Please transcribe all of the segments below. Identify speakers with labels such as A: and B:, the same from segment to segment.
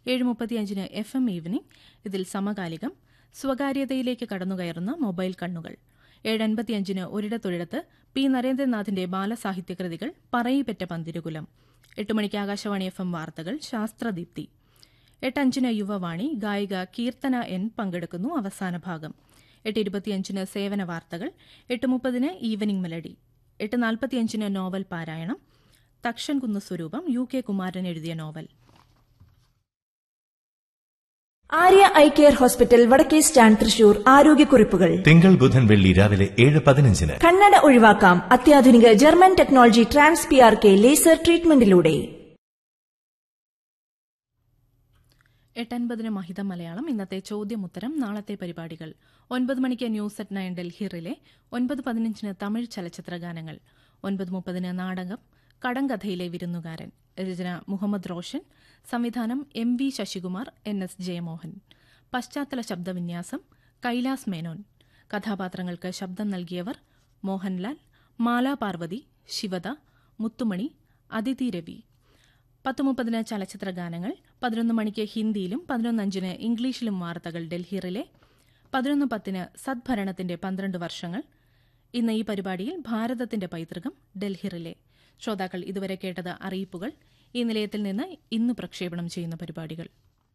A: 7:35 FM evening. ഇതിൽ സമകാലികം, സ്വകാര്യതയിലേക്ക് കടന്നുകയറുന്ന mobile കണ്ണുകൾ. 7:55 ഒരിടത്തൊരിടത്ത് പി. നരേന്ദ്രനാഥിന്റെ ബാലസാഹിത്യകൃതികൾ പറയിപ്പെറ്റ പന്തിരുകുലം. 8 മണിക്ക് ആകാശവാണി FM വാർത്തകൾ, ശാസ്ത്രദീപ്തി. 8:05 യുവവാണി, ഗായിക കീർത്തന എൻ പങ്കെടുക്കുന്നു, അവസാന ഭാഗം. 8:25 സേവന വാർത്തകൾ. 8:30 ഈവനിംഗ് മെലഡി. 8:45 നോവൽ പാരായണം. തക്ഷൻ കുന്ന് സ്വരൂപം, UK കുമാരൻ എഴുതിയ novel.
B: Arya eye care hospital, വടക്കേ സ്റ്റാൻഡ്, തൃശൂർ. ആരോഗ്യക്കുറിപ്പുകൾ
C: തിങ്കൾ ബുധൻ വെള്ളി രാവിലെ 7:15.
B: കണ്ണട ഒഴിവാക്കാം അത്യാധുനിക German technology trans PRK laser ട്രീറ്റ്മെന്റിലൂടെ.
A: 8:50 മഹിത മലയാളം. ഇന്നത്തെ ചോദ്യമുത്തരം, നാളത്തെ പരിപാടികൾ. 9 മണിക്ക് news at 9 Delhi relay. 9:15 Tamil ചലച്ചിത്ര ഗാനങ്ങൾ. 9:30 നാടകം കടങ്കഥയിലെ വിരുന്നുകാരൻ. രചന മുഹമ്മദ് റോഷൻ. സംവിധാനം MV ശശികുമാർ, NS ജയമോഹൻ. പശ്ചാത്തല ശബ്ദവിന്യാസം കൈലാസ് മേനോൻ. കഥാപാത്രങ്ങൾക്ക് ശബ്ദം നൽകിയവർ മോഹൻലാൽ, മാലാ പാർവതി, ശിവദ, മുത്തുമണി, അദിതി രവി. 10:30 ചലച്ചിത്ര ഗാനങ്ങൾ. 11 മണിക്ക് ഹിന്ദിയിലും 11:05 ഇംഗ്ലീഷിലും വാർത്തകൾ, ഡൽഹി റിലേ. 11:10 സദ്ഭരണത്തിന്റെ 12 വർഷങ്ങൾ. ഇന്ന് ഈ പരിപാടിയിൽ ഭാരതത്തിന്റെ പൈതൃകം, ഡൽഹി റിലേ. ശ്രോതാക്കൾ ഇതുവരെ കേട്ടത് അറിയിപ്പുകൾ. ഈ നിലയത്തിൽ നിന്ന് ഇന്ന് പ്രക്ഷേപണം ചെയ്യുന്ന പരിപാടികൾ.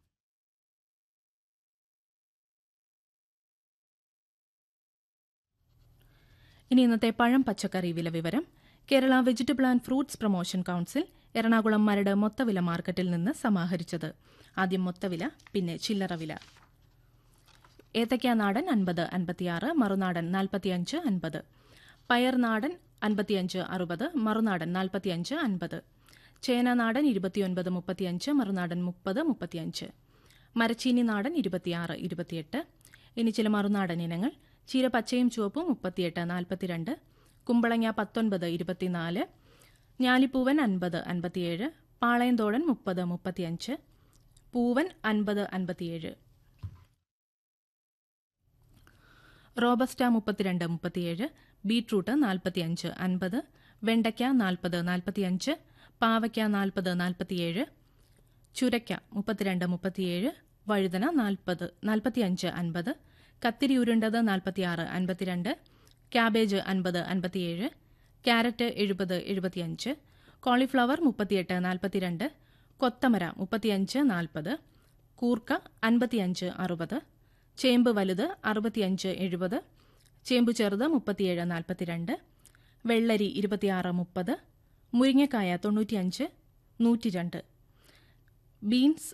A: ഇനി ഇന്നത്തെ പഴം പച്ചക്കറി വില വിവരം. Kerala vegetable and fruits promotion council Ernakulam Maradu മൊത്തവില മാർക്കറ്റിൽ നിന്ന് സമാഹരിച്ചത്. ആദ്യം മൊത്തവില, പിന്നെ ചില്ലറ വില. ഏത്തയ്ക്ക നാടൻ 50-56, മറുനാടൻ 45-50. പയർ നാടൻ 55-60, മറുനാടൻ 45-50. ചേന നാടൻ 29-35, മറുനാടൻ 30-35. മരച്ചീനി നാടൻ 26-28. ഇനി ചില മറുനാടൻ ഇനങ്ങൾ. ചീര പച്ചയും ചുവപ്പും 38-42, കുമ്പളങ്ങ 19-24, ഞാലിപ്പൂവൻ 50-57, പാളയന്തോടൻ 30-35, പൂവൻ 50-57. റോബസ്റ്റ 32-37, ബീട്രൂട്ട് 45-50, വെണ്ടയ്ക്ക 40-45, പാവയ്ക്ക 40-47, ചുരയ്ക്ക 32-37, വഴുതന 40-45-50, കത്തിരി ഉരുണ്ടത് 46-52, ക്യാബേജ് 50-57, ക്യാരറ്റ് 70-75, കോളിഫ്ലവർ 38-42, കൊത്തമര 35-40, കൂർക്ക 55-60, ചേമ്പ് വലുത് 65-70, ചേമ്പ് ചെറുത് 37-42, വെള്ളരി 26-30, മുരിങ്ങക്കായ 95-102, ബീൻസ്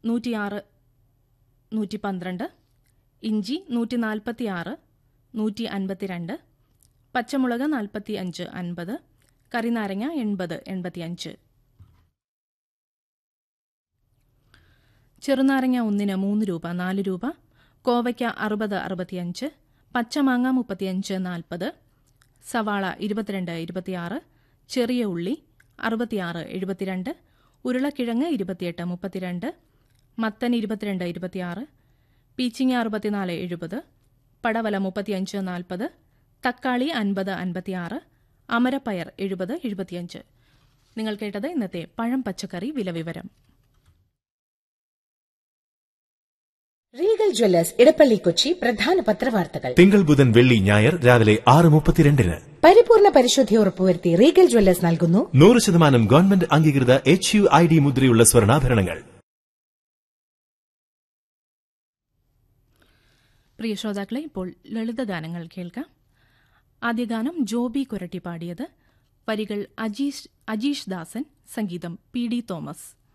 A: 106-112, ഇഞ്ചി 146-152, പച്ചമുളക് 45-50, കറിനാരങ്ങ 80-85. ചെറുനാരങ്ങ ഒന്നിന് 3 രൂപ 4 രൂപ, കോവയ്ക്ക 60-65, പച്ചമാങ്ങ 35-40, സവാള 22-26, ചെറിയ ഉള്ളി 66-72, ഉരുളക്കിഴങ്ങ് 28-32, മത്തൻ 22-26, പീച്ചിങ്ങ 64-70, പടവല 35-40, തക്കാളി 50-56, അമരപ്പയർ 70-75. നിങ്ങൾ കേട്ടത് ഇന്നത്തെ പഴം പച്ചക്കറി വില വിവരം.
D: റീഗൽ ജ്വല്ലേഴ്സ് ഇടപ്പള്ളി കൊച്ചി പ്രധാന പത്രവാർത്തകൾ.
C: തിങ്കൾ ബുധൻ വെള്ളി ഞായർ രാവിലെ 6:32.
D: പരിപൂർണ പരിശുദ്ധി ഉറപ്പുവരുത്തി റീഗൽ ജ്വല്ലേഴ്സ് നൽകുന്നു
C: 100% ഗവൺമെന്റ് അംഗീകൃത HUID മുദ്രയുള്ള സ്വർണ്ണാഭരണങ്ങൾ.
A: പ്രിയ ശ്രോതാക്കളെ, ഇപ്പോൾ ലളിതഗാനങ്ങൾ കേൾക്കാം. ആദ്യ ഗാനം ജോബി കൊരട്ടി പാടിയത്. വരികൾ അജീഷ് ദാസൻ, സംഗീതം PD തോമസ്.